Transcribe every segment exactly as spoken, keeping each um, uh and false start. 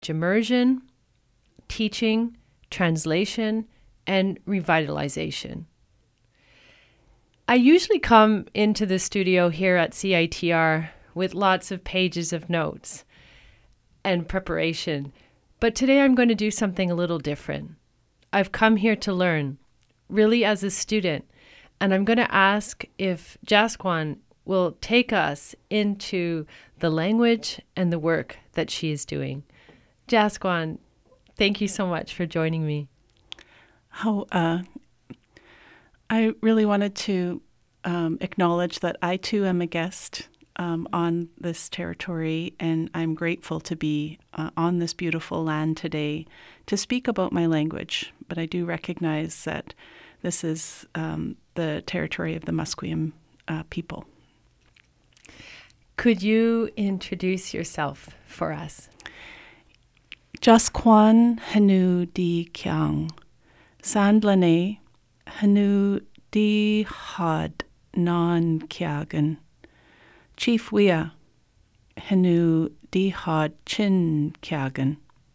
immersion, teaching, translation, and revitalization. I usually come into the studio here at C I T R with lots of pages of notes and preparation, but today I'm going to do something a little different. I've come here to learn, really as a student, and I'm going to ask if Jasquan will take us into the language and the work that she is doing. Jasquan, thank you so much for joining me. Oh, uh, I really wanted to um, acknowledge that I too am a guest um, on this territory, and I'm grateful to be uh, on this beautiful land today to speak about my language. But I do recognize that this is um, the territory of the Musqueam uh, people. Could you introduce yourself for us? Jasquan Hanu Di Kyang, Sandlane Hanu Di Had Non Kyagan, Chief Wia Hanu Di Had Chin Kyagan,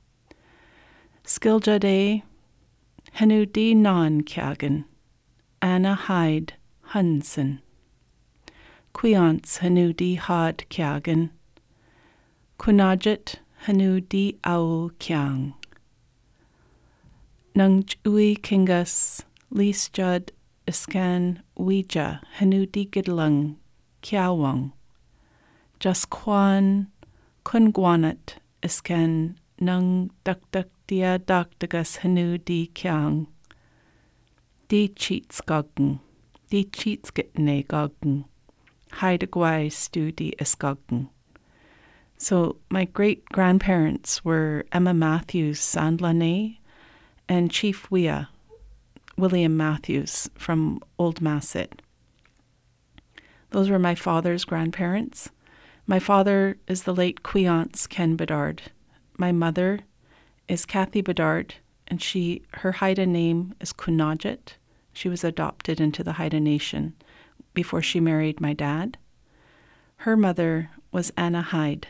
Skiljade Hanu Di Non Kyagan, Anna Hyde Hunson, Quiance Hanu Di Had Kyagan, Kunajit Hanu Di Au Kyang, Nung Ui Kingas Lis Jud Iskan Ouija Hanu Di Gidlung Kiawang, Jasquan Kungwanat Iskan Nung Duk Duk Dia Daktagas Hanu Di Kyang, Di Cheats Goggen, Di Cheats Gitne Goggen, Haidagwai Stu Di Iskoggen. So my great-grandparents were Emma Matthews Sandlane and Chief Wia, William Matthews from Old Masset. Those were my father's grandparents. My father is the late Quiance Ken Bedard. My mother is Kathy Bedard, and she her Haida name is Kunajit. She was adopted into the Haida Nation before she married my dad. Her mother was Anna Hyde.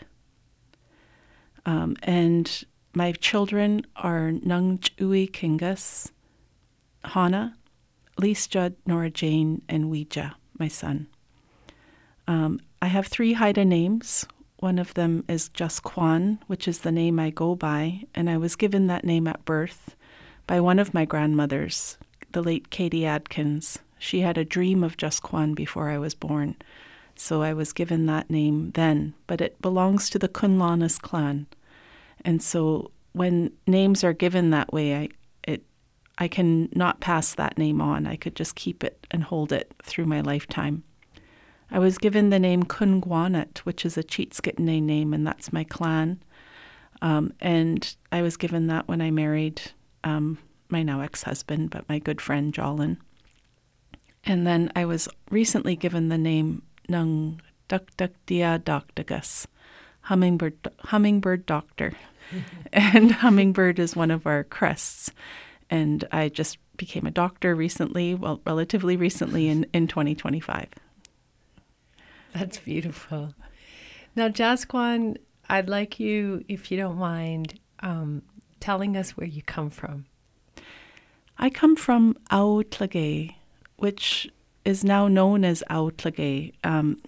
Um, and my children are Nung Ui Kingas, Hana, Lis Judd, Nora Jane, and Ouija, my son. Um, I have three Haida names. One of them is Jasquan, which is the name I go by, and I was given that name at birth by one of my grandmothers, the late Katie Adkins. She had a dream of Jasquan before I was born, so I was given that name then, but it belongs to the Kunlanas clan. And so when names are given that way, I it I can not pass that name on. I could just keep it and hold it through my lifetime. I was given the name Kungwanat, which is a Cheatskitne name, and that's my clan. Um, and I was given that when I married um, my now ex-husband, but my good friend Jolin. And then I was recently given the name Nung Duk Duk Dia Doktagus, Hummingbird Hummingbird Doctor. And Hummingbird is one of our crests. And I just became a doctor recently, well, relatively recently in, in twenty twenty-five. That's beautiful. Now, Jasquan, I'd like you, if you don't mind, um, telling us where you come from. I come from Aotlagay, which is now known as Aotlagay, um,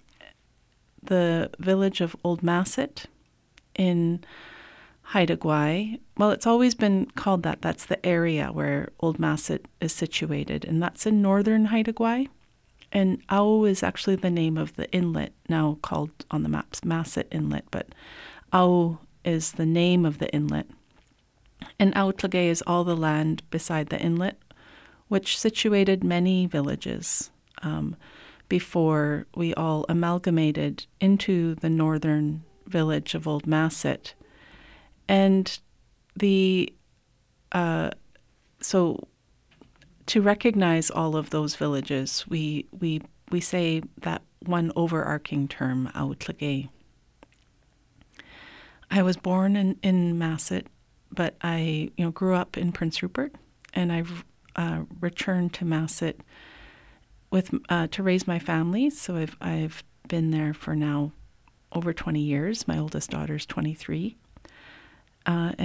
the village of Old Masset in Haida Gwaii. Well, it's always been called that. That's the area where Old Masset is situated, and that's in northern Haida Gwaii. And Ao is actually the name of the inlet, now called on the maps Masset Inlet, but Ao is the name of the inlet. And Aotlagay is all the land beside the inlet, which situated many villages um, before we all amalgamated into the northern village of Old Masset. And the uh, so to recognize all of those villages, we we we say that one overarching term, Aotlagay. I was born in, in Masset, but I you know grew up in Prince Rupert, and I've uh, returned to Masset with uh, to raise my family. So I've I've been there for now over twenty years. My oldest daughter's twenty-three. Uh,